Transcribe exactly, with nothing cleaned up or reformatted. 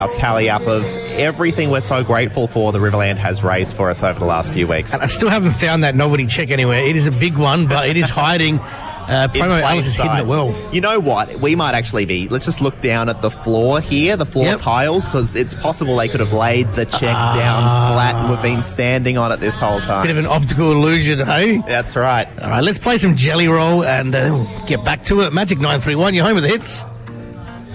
Our tally up of everything we're so grateful for the Riverland has raised for us over the last few weeks. And I still haven't found that novelty check anywhere. It is a big one, but it is hiding. Uh, Promo Alice is hidden it well. You know what? We might actually be. Let's just look down at the floor here, the floor Yep. tiles, because it's possible they could have laid the check Ah. down flat and we've been standing on it this whole time. Bit of an optical illusion, hey? That's right. All right, let's play some Jelly Roll and uh, get back to it. Magic nine three one, you're home with the hits.